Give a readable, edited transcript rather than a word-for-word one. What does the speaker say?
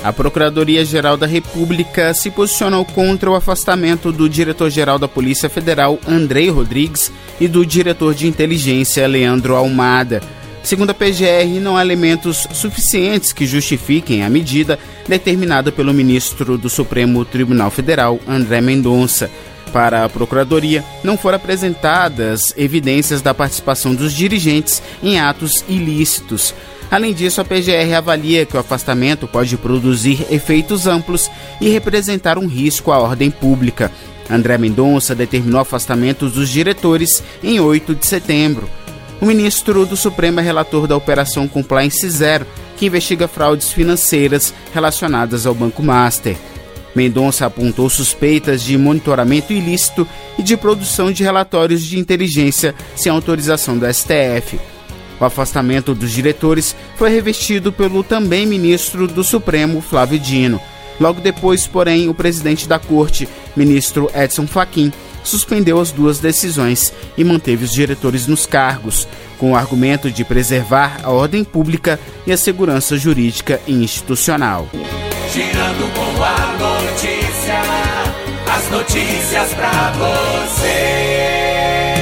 A Procuradoria-Geral da República se posicionou contra o afastamento do diretor-geral da Polícia Federal, Andrei Rodrigues, e do diretor de inteligência, Leandro Almada. Segundo a PGR, não há elementos suficientes que justifiquem a medida determinada pelo ministro do Supremo Tribunal Federal, André Mendonça. Para a Procuradoria, não foram apresentadas evidências da participação dos dirigentes em atos ilícitos. Além disso, a PGR avalia que o afastamento pode produzir efeitos amplos e representar um risco à ordem pública. André Mendonça determinou o afastamento dos diretores em 8 de setembro. O ministro do Supremo é relator da Operação Compliance Zero, que investiga fraudes financeiras relacionadas ao Banco Master. Mendonça apontou suspeitas de monitoramento ilícito e de produção de relatórios de inteligência sem autorização do STF. O afastamento dos diretores foi revestido pelo também ministro do Supremo, Flávio Dino. Logo depois, porém, o presidente da Corte, ministro Edson Fachin, suspendeu as duas decisões e manteve os diretores nos cargos, com o argumento de preservar a ordem pública e a segurança jurídica e institucional. Girando com a notícia, as notícias pra você.